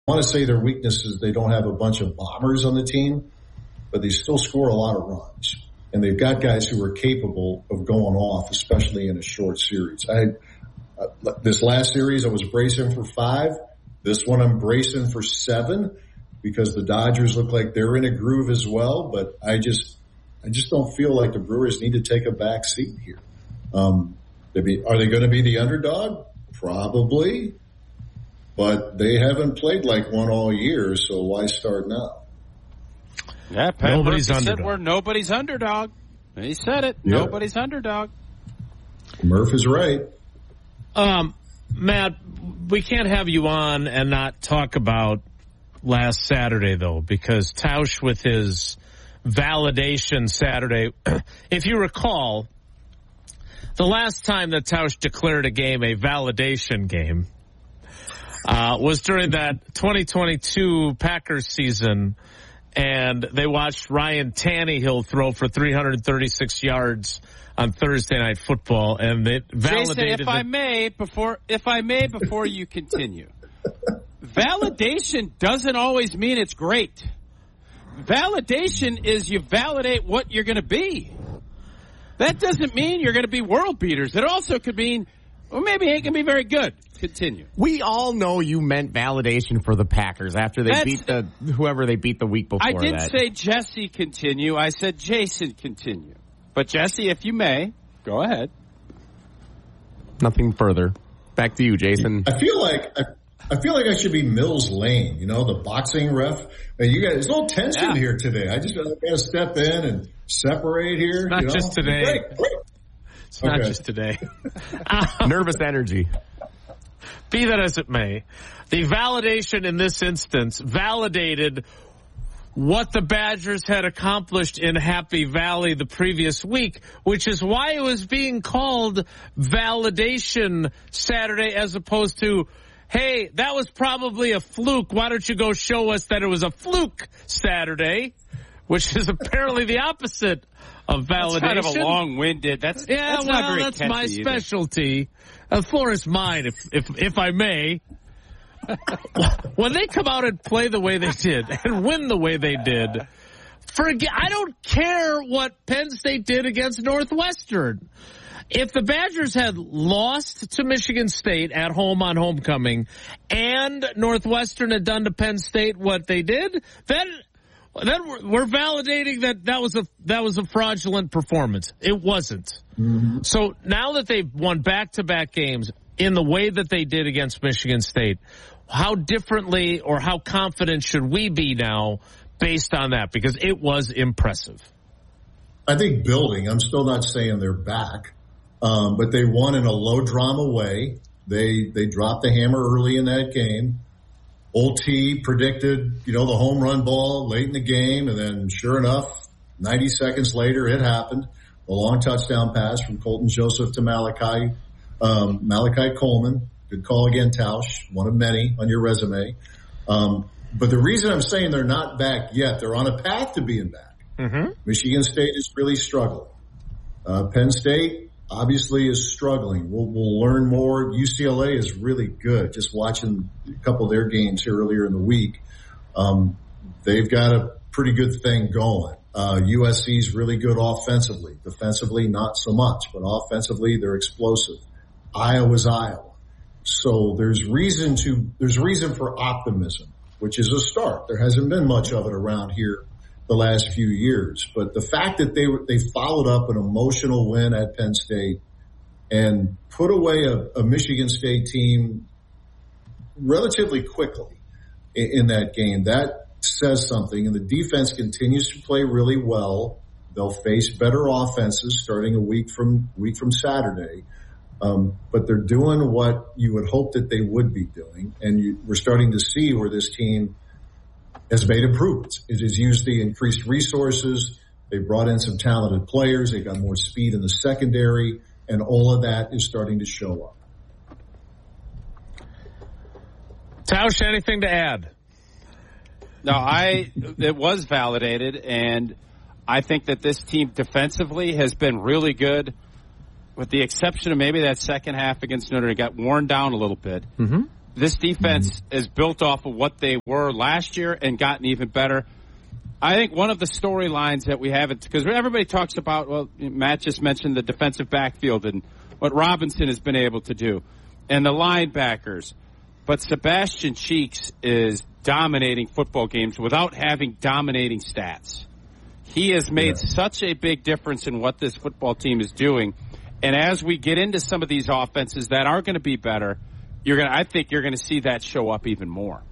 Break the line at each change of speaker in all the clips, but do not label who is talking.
want to say their weakness is they don't have a bunch of bombers on the team, but they still score a lot of runs. And they've got guys who are capable of going off, especially in a short series. This last series, I was bracing for 5. This one, I'm bracing for 7 because the Dodgers look like they're in a groove as well. But I just don't feel like the Brewers need to take a back seat here. Are they going to be the underdog? Probably. But they haven't played like one all year, so why start now?
Yeah, Pat nobody's Murphy underdog. Said we're nobody's underdog. He said it. Yeah. Nobody's underdog.
Murph is right.
Matt, we can't have you on and not talk about last Saturday, though, because Tausch with his validation Saturday. If you recall, the last time that Tausch declared a game a validation game was during that 2022 Packers season. And they watched Ryan Tannehill throw for 336 yards on Thursday Night Football, and it validated.
Jason, if I may, before you continue, validation doesn't always mean it's great. Validation is you validate what you're going to be. That doesn't mean you're going to be world beaters. It also could mean, well, maybe it can be very good. Continue.
We all know you meant validation for the Packers after they beat whoever they beat the week before.
I didn't say Jesse continue. I said Jason continue. But Jesse, if you may, go ahead.
Nothing further. Back to you, Jason.
I feel like I should be Mills Lane, the boxing ref. You guys, there's a little tension here today. I just got to step in and separate here.
It's not just today.
Break.
It's not just today.
Nervous energy.
Be that as it may, the validation in this instance validated what the Badgers had accomplished in Happy Valley the previous week, which is why it was being called Validation Saturday as opposed to, hey, that was probably a fluke. Why don't you go show us that it was a fluke Saturday, which is apparently the opposite of validation.
That's kind of a long-winded. That's not very
that's my
either.
Specialty. The floor is mine, if I may. When they come out and play the way they did and win the way they did, I don't care what Penn State did against Northwestern. If the Badgers had lost to Michigan State at home on homecoming and Northwestern had done to Penn State what they did, then we're validating that was a fraudulent performance. It wasn't. Mm-hmm. So now that they've won back-to-back games in the way that they did against Michigan State, how differently or how confident should we be now based on that? Because it was impressive.
I think building. I'm still not saying they're back, but they won in a low-drama way. They dropped the hammer early in that game. Old T predicted, the home run ball late in the game, and then sure enough, 90 seconds later, it happened. A long touchdown pass from Colton Joseph to Malachi Coleman. Good call again, Tausch. One of many on your resume. But the reason I'm saying they're not back yet, they're on a path to being back. Mm-hmm. Michigan State is really struggling. Penn State obviously is struggling. We'll learn more. UCLA is really good. Just watching a couple of their games here earlier in the week, they've got a pretty good thing going. USC is really good offensively. Defensively, not so much, but offensively, they're explosive. Iowa's Iowa. So there's reason for optimism, which is a start. There hasn't been much of it around here the last few years, but the fact that they followed up an emotional win at Penn State and put away a Michigan State team relatively quickly in that game, that says something. And the defense continues to play really well. They'll face better offenses starting a week from Saturday. But they're doing what you would hope that they would be doing. And we're starting to see where this team has made improvements. It has used the increased resources. They brought in some talented players. They got more speed in the secondary. And all of that is starting to show up.
Tausch, anything to add?
No, it was validated, and I think that this team defensively has been really good, with the exception of maybe that second half against Notre Dame. It got worn down a little bit. Mm-hmm. this defense is built off of what they were last year and gotten even better. I think one of the storylines that we haven't, because everybody talks about, well, Matt just mentioned the defensive backfield and what Robinson has been able to do, and the linebackers. But Sebastian Cheeks is dominating football games without having dominating stats. He has made such a big difference in what this football team is doing. And as we get into some of these offenses that are going to be better, I think you're going to see that show up even more.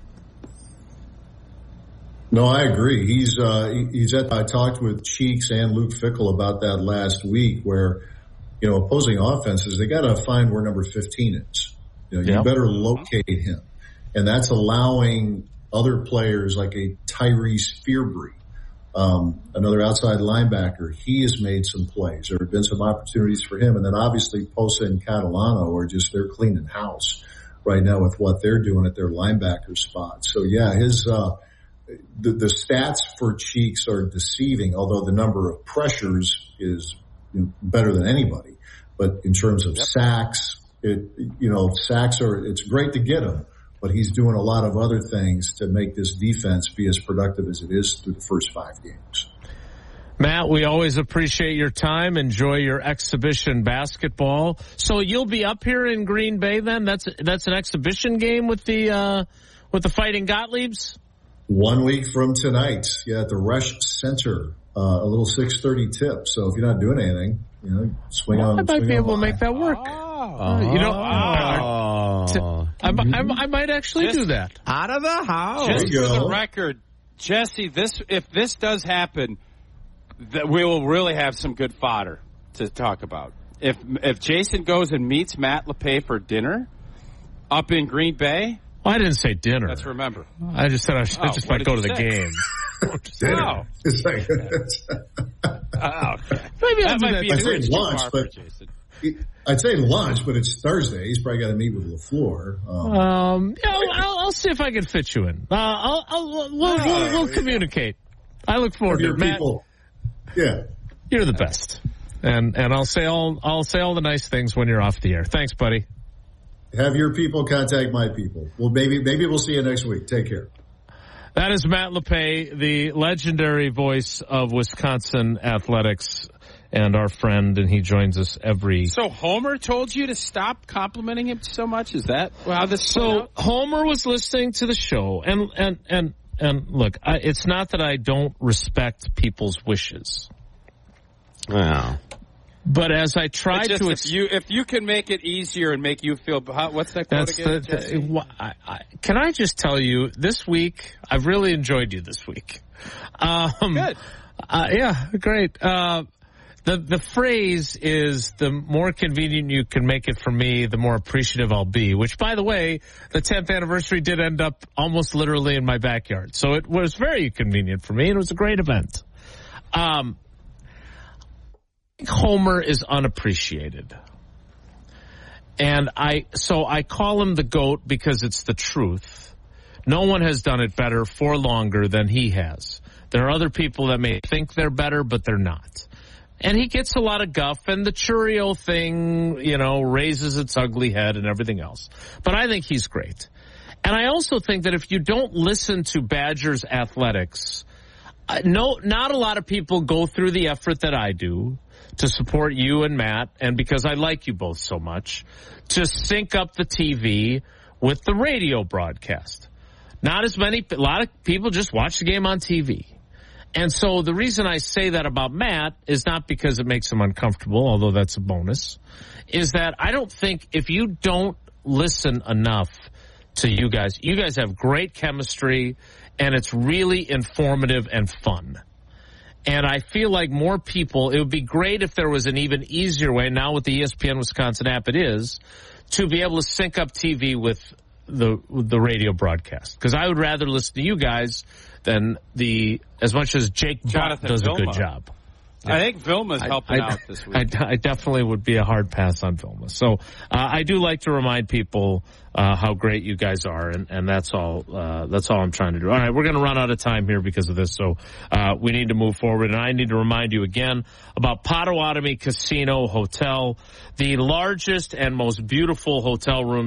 No, I agree. I talked with Cheeks and Luke Fickell about that last week where, opposing offenses, they got to find where number 15 is. You better locate him. And that's allowing other players like a Tyrese Fearbry, another outside linebacker. He has made some plays. There have been some opportunities for him. And then obviously Posa and Catalano they're cleaning house right now with what they're doing at their linebacker spot. So the stats for Cheeks are deceiving, although the number of pressures is better than anybody. But in terms of sacks, it's great to get him, but he's doing a lot of other things to make this defense be as productive as it is through the first 5 games.
Matt, we always appreciate your time. Enjoy your exhibition basketball. So you'll be up here in Green Bay then? That's an exhibition game with the Fighting Gottliebs?
1 week from tonight, at the Rush Center, a little 6:30 tip. So if you're not doing anything, swing on.
I might be able to make that work. I might actually do that.
Out of the house.
Just for the record, Jesse, if this does happen, that we will really have some good fodder to talk about. If Jason goes and meets Matt LePay for dinner up in Green Bay.
Well, I didn't say dinner.
Let's remember.
I just said I just might go to the game.
Dinner. It's like,
okay.
Maybe
that might be
I'd say lunch, but
Jason.
I'd say lunch, but it's Thursday. He's probably got to meet with LaFleur.
I'll see if I can fit you in. We'll communicate. I look forward to it, Matt. You're the best, and I'll say all the nice things when you're off the air. Thanks, buddy.
Have your people contact my people. Well, maybe we'll see you next week. Take care.
That is Matt LePay, the legendary voice of Wisconsin athletics, and our friend, and he joins us every.
So Homer told you to stop complimenting him so much? Is that how this?
So Homer was listening to the show, and look, it's not that I don't respect people's wishes.
Wow.
But as I try to,
if you can make it easier and make you feel, what's that quote again?
Can I just tell you, this week I've really enjoyed you this week.
Good.
Yeah, great. The phrase is, the more convenient you can make it for me, the more appreciative I'll be. Which, by the way, the 10th anniversary did end up almost literally in my backyard, so it was very convenient for me, and it was a great event. Homer is unappreciated. And I call him the GOAT because it's the truth. No one has done it better for longer than he has. There are other people that may think they're better, but they're not. And he gets a lot of guff, and the Churio thing, raises its ugly head and everything else. But I think he's great. And I also think that if you don't listen to Badgers athletics, not a lot of people go through the effort that I do to support you and Matt, and because I like you both so much, to sync up the TV with the radio broadcast. A lot of people just watch the game on TV. And so the reason I say that about Matt is not because it makes him uncomfortable, although that's a bonus, is that I don't think if you don't listen enough to you guys have great chemistry, and it's really informative and fun. And I feel like more people, it would be great if there was an even easier way, now with the ESPN Wisconsin app it is, to be able to sync up TV with the radio broadcast. Because I would rather listen to you guys than as much as Jake Jonathan does Vilma. A good job.
I think Vilma's helping out this week.
I definitely would be a hard pass on Vilma. So I do like to remind people how great you guys are, and that's all I'm trying to do. All right, we're going to run out of time here because of this, so we need to move forward. And I need to remind you again about Potawatomi Casino Hotel, the largest and most beautiful hotel rooms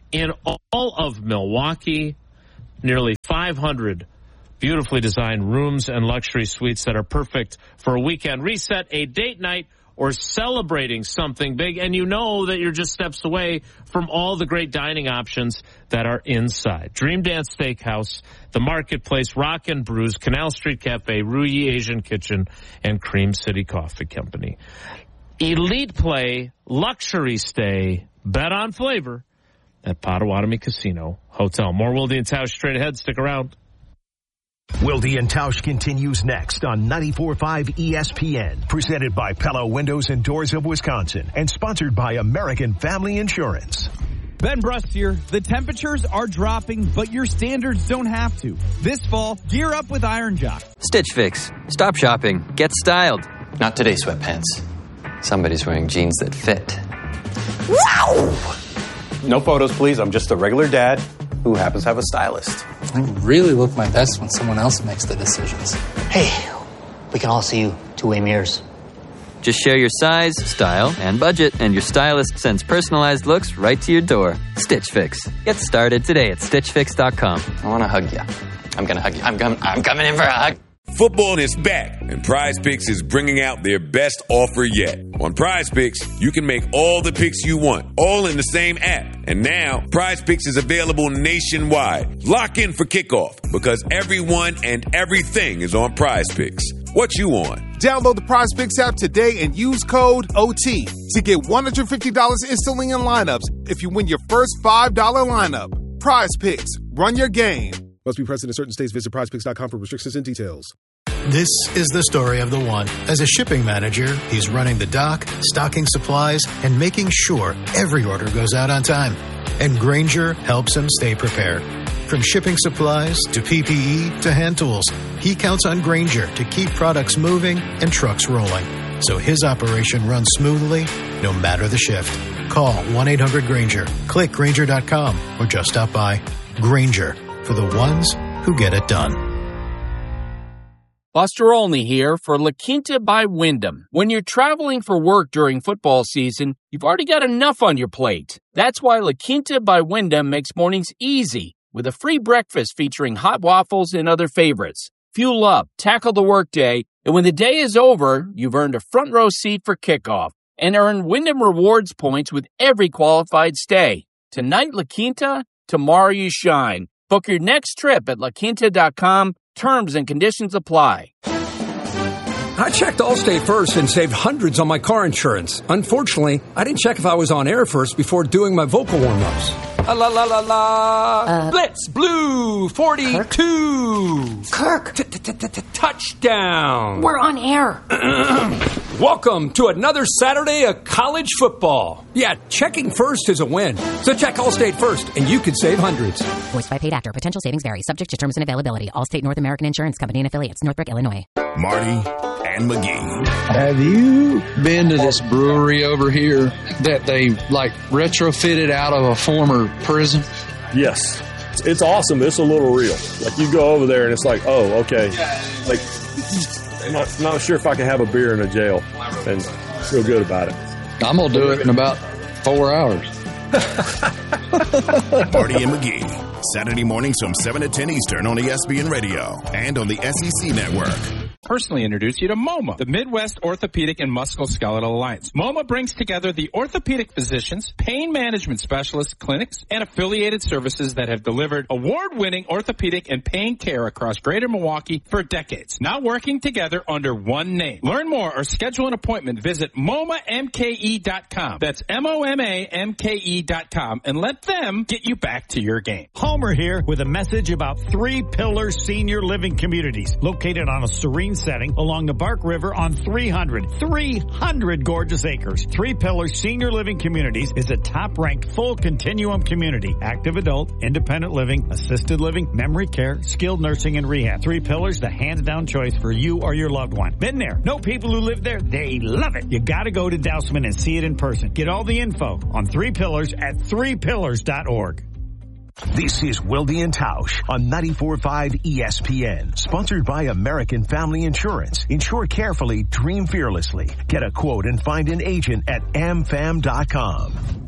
in all of Milwaukee. Nearly 500 beautifully designed rooms and luxury suites that are perfect for a weekend reset, a date night, or celebrating something big. And you know that you're just steps away from all the great dining options that are inside. Dream Dance Steakhouse, the Marketplace, Rock and Brews, Canal Street Cafe, Ruyi Asian Kitchen, and Cream City Coffee Company. Elite play, luxury stay, bet on flavor at Potawatomi Casino Hotel. More Wilde and Tausch straight ahead. Stick around.
Wilde and Tausch continues next on 94.5 ESPN, presented by Pella Windows and Doors of Wisconsin, and sponsored by American Family Insurance.
Ben Brust here. The temperatures are dropping, but your standards don't have to. This fall, gear up with Iron Jock.
Stitch Fix. Stop shopping. Get styled. Not today, sweatpants. Somebody's wearing jeans that fit.
Wow! No photos, please. I'm just a regular dad who happens to have a stylist.
I really look my best when someone else makes the decisions.
Hey, we can all see you two-way mirrors.
Just share your size, style, and budget, and your stylist sends personalized looks right to your door. Stitch Fix. Get started today at StitchFix.com. I want to hug you. I'm going to hug you. I'm coming in for a hug.
Football is back, and Prize Picks is bringing out their best offer yet. On Prize Picks, you can make all the picks you want, all in the same app. And now, Prize Picks is available nationwide. Lock in for kickoff, because everyone and everything is on Prize Picks. What you on?
Download the Prize Picks app today and use code OT to get $150 instantly in lineups if you win your first $5 lineup. Prize Picks. Run your game.
Must be present in certain states. Visit prizepicks.com for restrictions and details.
This is the story of the one. As a shipping manager, he's running the dock, stocking supplies, and making sure every order goes out on time. And Grainger helps him stay prepared. From shipping supplies to PPE to hand tools, he counts on Grainger to keep products moving and trucks rolling. So his operation runs smoothly, no matter the shift. Call 1-800-GRAINGER, click Grainger.com, or just stop by. Grainger, for the ones who get it done.
Buster Olney here for La Quinta by Wyndham. When you're traveling for work during football season, you've already got enough on your plate. That's why La Quinta by Wyndham makes mornings easy with a free breakfast featuring hot waffles and other favorites. Fuel up, tackle the workday, and when the day is over, you've earned a front row seat for kickoff and earn Wyndham Rewards points with every qualified stay. Tonight, La Quinta, tomorrow you shine. Book your next trip at laquinta.com. Terms and conditions apply.
I checked Allstate first and saved hundreds on my car insurance. Unfortunately, I didn't check if I was on air first before doing my vocal warm-ups. La la la la. Blitz Blue 42.
Kirk.
Touchdown.
We're on air.
Welcome to another Saturday of college football. Yeah, checking first is a win. So check Allstate first, and you could save hundreds.
Voiced by paid actor. Potential savings vary. Subject to terms and availability. Allstate North American Insurance Company and affiliates. Northbrook, Illinois.
Marty and McGee.
Have you been to this brewery over here that they retrofitted out of a former prison?
Yes. It's awesome. It's a little real. Like you go over there and it's like, oh, okay. Like, I'm not sure if I can have a beer in a jail and feel good about it.
I'm going to do it in about 4 hours.
Marty and McGee. Saturday mornings from 7 to 10 Eastern on ESPN Radio and on the SEC Network.
Personally introduce you to MoMA, the Midwest Orthopedic and Musculoskeletal Alliance. MoMA brings together the orthopedic physicians, pain management specialists, clinics, and affiliated services that have delivered award-winning orthopedic and pain care across greater Milwaukee for decades. Now working together under one name. Learn more or schedule an appointment. Visit MoMaMKE.com. That's MoMaMKE.com and let them get you back to your game.
Homer here with a message about Three Pillars Senior Living Communities, located on a serene setting along the Bark River on 300 gorgeous acres. Three Pillars Senior Living Communities is a top-ranked full continuum community. Active adult, independent living, assisted living, memory care, skilled nursing, and rehab. Three Pillars, the hands-down choice for you or your loved one. Been there. Know people who live there. They love it. You gotta go to Dousman and see it in person. Get all the info on Three Pillars at threepillars.org.
This is Wilde and Tausch on 94.5 ESPN. Sponsored by American Family Insurance. Insure carefully, dream fearlessly. Get a quote and find an agent at amfam.com.